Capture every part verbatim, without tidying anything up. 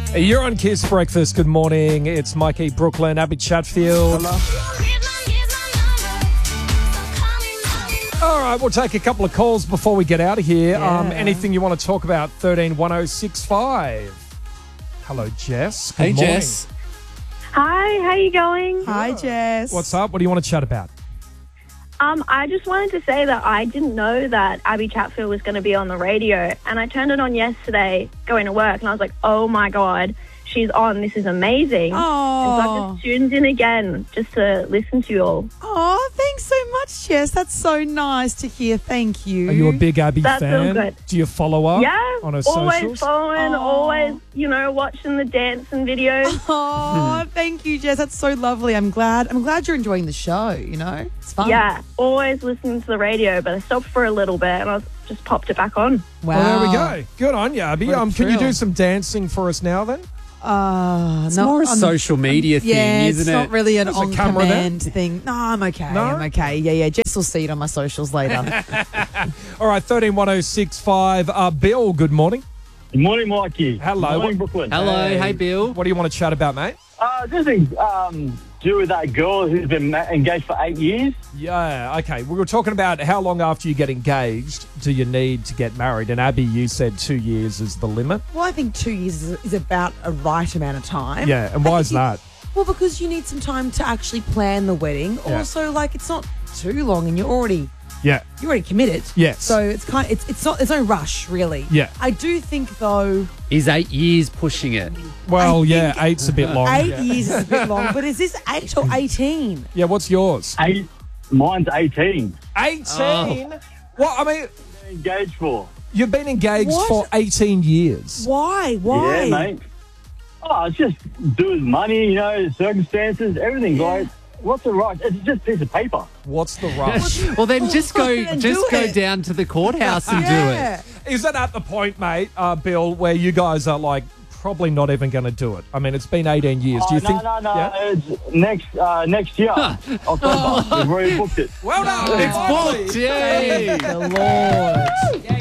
You're on Kiss Breakfast. Good morning. It's Mikey Brooklyn, Abby Chatfield. Hello. All right, we'll take a couple of calls before we get out of here. Yeah. Um, anything you want to talk about, thirteen one oh six five. Hello, Jess. Good Hey, morning. Jess. Hi, how you going? Hi, Jess. What's up? What do you want to chat about? Um, I just wanted to say that I didn't know that Abby Chatfield was going to be on the radio, and I turned it on yesterday going to work, and I was like, oh my God, she's on. This is amazing. And so I Oh, just tuned in again just to listen to you all. oh, thanks so much, Jess. That's so nice to hear. Thank you. Are you a big Abby That's so fan? good. Do you follow her Yeah, on her always socials? following, Aw. always, you know, watching the dancing videos. Oh, thank you, Jess. That's so lovely. I'm glad. I'm glad you're enjoying the show. You know, it's fun. Yeah, always listening to the radio, but I stopped for a little bit and I was, just popped it back on. Wow. Well, there we go. Good on you, Abby. What a Um, can you thrill. do some dancing for us now then? Uh, It's no, more a I'm- social media thing, Yeah, isn't it's it? not really an There's a on camera there. command thing. No, I'm okay. No? I'm okay. Yeah, yeah. Jess will see it on my socials later. All right, thirteen one oh six five. Uh, Bill, good morning. Good morning, Mikey. Hello. Good morning, What- Brooklyn. Hello, hey, Bill. What do you want to chat about, mate? Uh, just um, do with that girl who's been ma- engaged for eight years. Yeah, okay. We were talking about how long after you get engaged do you need to get married? And Abby, you said two years is the limit. Well, I think two years is, is about a right amount of time. Yeah, and why I is think you- that? Well, because you need some time to actually plan the wedding. Yeah. Also, like, it's not too long and you're already Yeah, you're already committed. Yes. So it's kind it's it's not there's no rush really. Yeah. I do think though Is eight years pushing it? well, I yeah, think- eight's a bit long. eight yeah. years is a bit long, but is this eight or eighteen? Yeah, what's yours? Eight. Mine's eighteen. eighteen? Well, I mean, Engaged for. you've been engaged What? for eighteen years. Why? Why? Yeah, mate. Oh, it's just do with money, you know, circumstances, everything, guys. What's the rush? It's just a piece of paper. What's the rush? Well, then just go, And just do go it. down to the courthouse and Yeah. do it. Is it at the point, mate, uh, Bill, where you guys are like probably not even going to do it? I mean, it's been eighteen years. Do you oh, think? no, no, no. Yeah? It's next uh, next year, October. We've already booked it. Well done. It's finally. booked, yay! The Lord.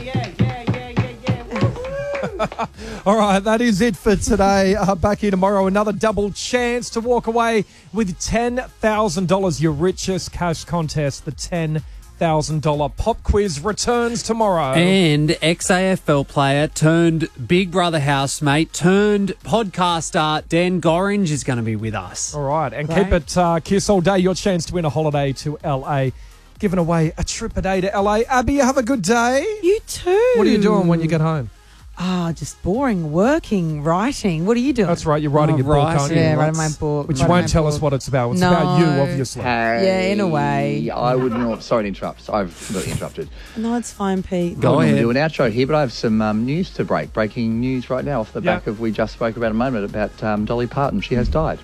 All right, that is it for today. Uh, back here tomorrow, another double chance to walk away with ten thousand dollars. Your richest cash contest, the ten thousand dollars pop quiz returns tomorrow. And ex-A F L player turned Big Brother housemate turned podcaster Dan Gorringe is going to be with us. All right, and Great. keep it uh, Kiss all day. Your chance to win a holiday to L A. Giving away a trip a day to L A. Abby, you have a good day. You too. What are you doing when you get home? Ah, just boring, working, writing. What are you doing? That's right, you're writing Oh, your book, right, aren't yeah, you? Yeah, writing my book. Which you writing won't my tell us book. what it's about. It's No. about you, obviously. Yeah, in a way. I would not. Sorry to interrupt. I've got interrupted. No, it's fine, Pete. Go I ahead. do an outro here, but I have some um, news to break. Breaking news right now off the Yeah. back of we just spoke about a moment about um, Dolly Parton. She has died.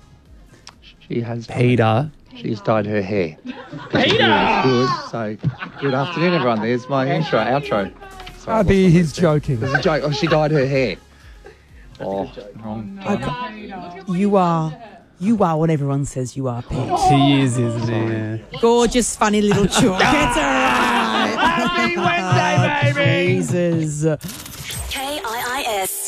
She has died. Peter. She's dyed her hair. Peter! Good. So, good afternoon, everyone. There's my intro, outro. Sorry, Abby, he's joking. There's a joke. Oh, she dyed her hair. Oh, wrong. You are, you are what everyone says you are, Pete. He is, isn't he? Gorgeous, funny little chook. It's all right. Happy Wednesday, baby! Jesus. K I I S.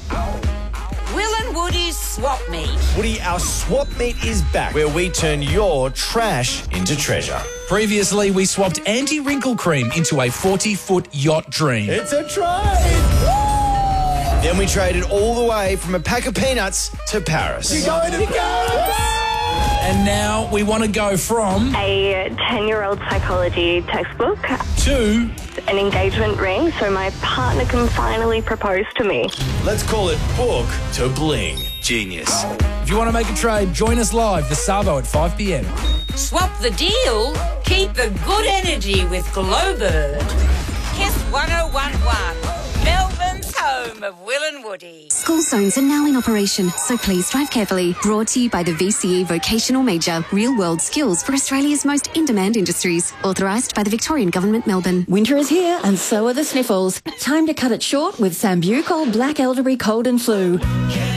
Will and Woody's Swap Meet. Woody, our swap meet is back, where we turn your trash into treasure. Previously, we swapped anti-wrinkle cream into a forty-foot yacht dream. It's a trade! Then we traded all the way from a pack of peanuts to Paris. You're going to Paris! And now we want to go from A ten-year-old psychology textbook, to, an engagement ring, so my partner can finally propose to me. let's call it book to bling. Genius. If you want to make a trade, join us live this Savo at five p.m. Swap the deal. Keep the good energy with Glowbird. Kiss one oh one one. Melbourne's home of Will and Woody. School zones are now in operation, so please drive carefully. Brought to you by the V C E Vocational Major. Real-world skills for Australia's most in-demand industries. Authorised by the Victorian Government, Melbourne. Winter is here and so are the sniffles. Time to cut it short with Sambucol Black Elderberry Cold and Flu.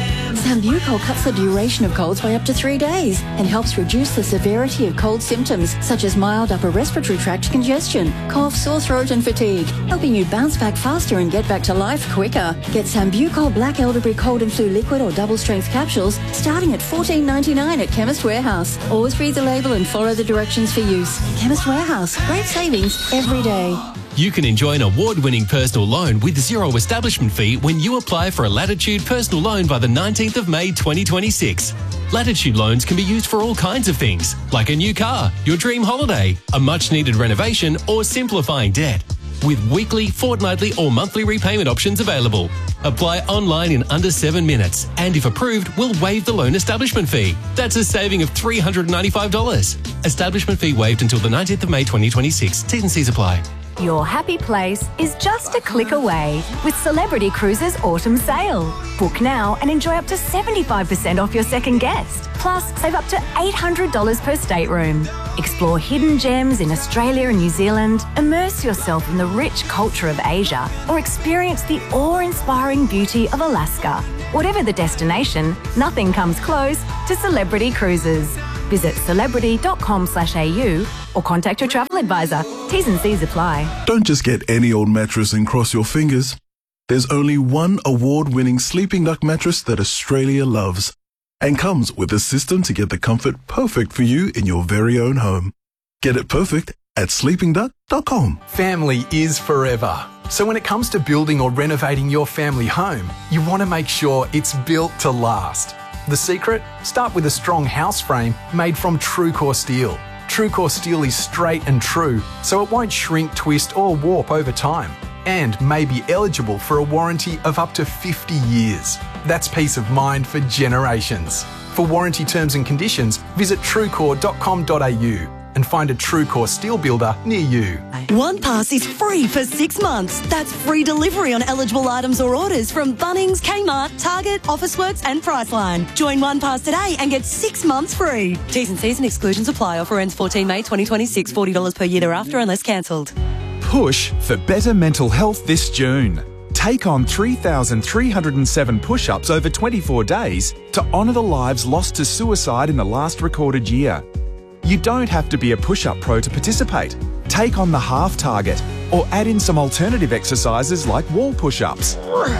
Sambucol cuts the duration of colds by up to three days and helps reduce the severity of cold symptoms such as mild upper respiratory tract congestion, cough, sore throat and fatigue, helping you bounce back faster and get back to life quicker. Get Sambucol Black Elderberry Cold and Flu Liquid or double strength capsules starting at fourteen ninety-nine at Chemist Warehouse. Always read the label and follow the directions for use. Chemist Warehouse. Great savings every day. You can enjoy an award-winning personal loan with zero establishment fee when you apply for a Latitude personal loan by the nineteenth of May twenty twenty-six. Latitude loans can be used for all kinds of things, like a new car, your dream holiday, a much-needed renovation, or simplifying debt. With weekly, fortnightly, or monthly repayment options available. Apply online in under seven minutes, and if approved, we'll waive the loan establishment fee. That's a saving of three hundred ninety-five dollars. Establishment fee waived until the nineteenth of May twenty twenty-six. T's and C's apply. Your happy place is just a click away with Celebrity Cruises Autumn Sale. Book now and enjoy up to seventy-five percent off your second guest. Plus, save up to eight hundred dollars per stateroom. Explore hidden gems in Australia and New Zealand, immerse yourself in the rich culture of Asia, or experience the awe-inspiring beauty of Alaska. Whatever the destination, nothing comes close to Celebrity Cruises. Visit celebrity.com slash AU or contact your travel advisor. T's and C's apply. Don't just get any old mattress and cross your fingers. There's only one award-winning Sleeping Duck mattress that Australia loves and comes with a system to get the comfort perfect for you in your very own home. Get it perfect at sleeping duck dot com. Family is forever. So when it comes to building or renovating your family home, you want to make sure it's built to last. The secret? Start with a strong house frame made from TrueCore steel. TrueCore steel is straight and true, so it won't shrink, twist or warp over time, and may be eligible for a warranty of up to fifty years. That's peace of mind for generations. For warranty terms and conditions, visit truecore dot com dot a u and find a TrueCore steel builder near you. OnePass is free for six months. That's free delivery on eligible items or orders from Bunnings, Kmart, Target, Officeworks and Priceline. Join OnePass today and get six months free. T's and C's and exclusions apply. Offer ends fourteen May twenty twenty-six. forty dollars per year thereafter unless cancelled. Push for better mental health this June. Take on three thousand three hundred seven push-ups over twenty-four days to honour the lives lost to suicide in the last recorded year. You don't have to be a push-up pro to participate. Take on the half target or add in some alternative exercises like wall push-ups,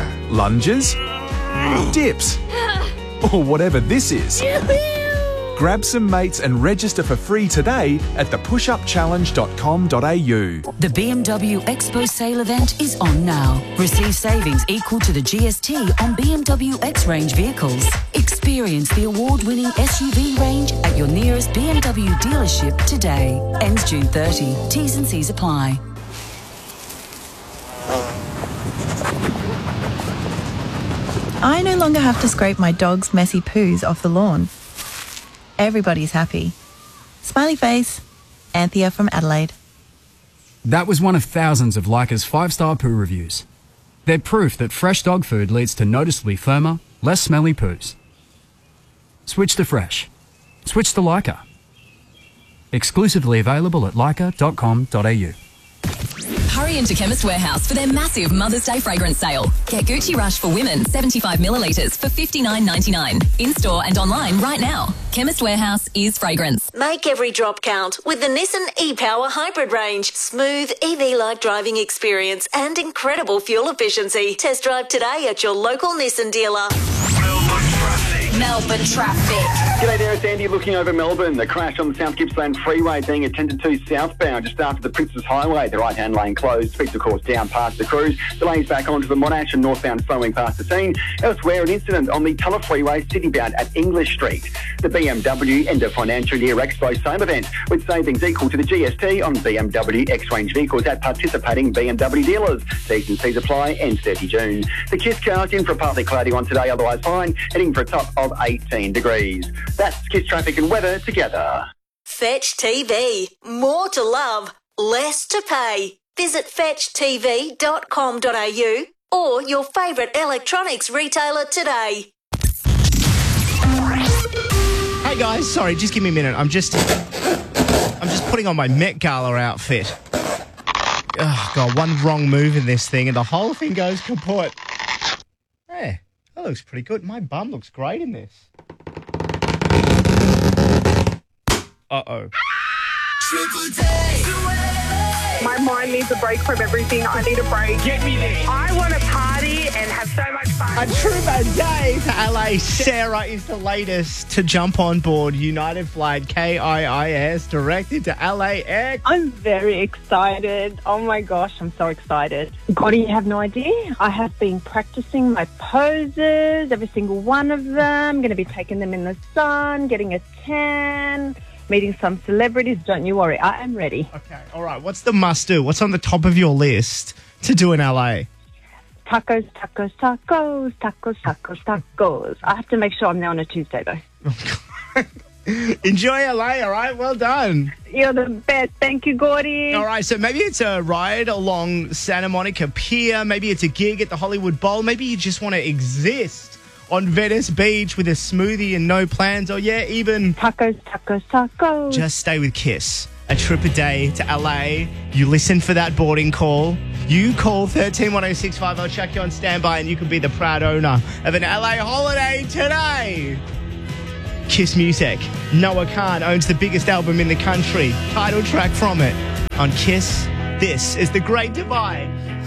lunges, dips, or whatever this is. Grab some mates and register for free today at the push up challenge dot com dot a u. The B M W Expo sale event is on now. Receive savings equal to the G S T on B M W X-Range vehicles. Experience the award-winning S U V range at your nearest B M W dealership today. Ends June thirtieth. T's and C's apply. I no longer have to scrape my dog's messy poos off the lawn. Everybody's happy. Smiley face, Anthea from Adelaide. That was one of thousands of Leica's five-star poo reviews. They're proof that fresh dog food leads to noticeably firmer, less smelly poos. Switch to fresh. Switch to Leica. Exclusively available at leica dot com dot a u. Hurry into Chemist Warehouse for their massive Mother's Day fragrance sale. Get Gucci Rush for women, seventy-five millilitres for fifty-nine ninety-nine. In-store and online right now. Chemist Warehouse is fragrance. Make every drop count with the Nissan e-Power Hybrid range. Smooth E V-like driving experience and incredible fuel efficiency. Test drive today at your local Nissan dealer. Melbourne traffic. G'day there, it's Andy looking over Melbourne. The crash on the South Gippsland Freeway being attended to southbound just after the Princes Highway. The right-hand lane closed. Speeds, of course, down past the Cruise. Delays back onto the Monash and northbound slowing past the scene. Elsewhere, an incident on the Tulla Freeway citybound at English Street. The B M W End of Financial Year Expo sale event with savings equal to the G S T on B M W X-Range vehicles at participating B M W dealers. T's and C's apply, ends thirtieth June. The Kiss cast in for a partly cloudy one today, otherwise fine, heading for a top of eighteen degrees. That's Kiss traffic and weather together. Fetch T V. More to love, less to pay. Visit fetch t v dot com dot a u or your favourite electronics retailer today. Hey guys, sorry, just give me a minute. I'm just I'm just putting on my Met Gala outfit. Oh god, one wrong move in this thing and the whole thing goes kaput. Hey, that That looks pretty good. My bum looks great in this. Uh-oh. My mind needs a break from everything. I need a break. Get me there. I want to party and have so much fun. A Trooper Day to L A. Sarah is the latest to jump on board United Flight K I I S directed to L A X. I'm very excited. Oh my gosh, I'm so excited. God, you have no idea. I have been practicing my poses, every single one of them. Going to be taking them in the sun, getting a tan, meeting some celebrities. Don't you worry, I am ready. Okay, all right. What's the must-do? What's on the top of your list to do in L A? Tacos, tacos, tacos, tacos, tacos, tacos. I have to make sure I'm there on a Tuesday, though. Enjoy L A, all right? Well done. You're the best. Thank you, Gordy. All right, so maybe it's a ride along Santa Monica Pier. Maybe it's a gig at the Hollywood Bowl. Maybe you just want to exist on Venice Beach with a smoothie and no plans. Or, yeah, even... Tacos, tacos, tacos. Just stay with Kiss. A trip a day to L A. You listen for that boarding call. You call one three one oh six five. I'll check you on standby and you can be the proud owner of an L A holiday today. Kiss Music. Noah Khan owns the biggest album in the country. Title track from it on Kiss. This is The Great Divide.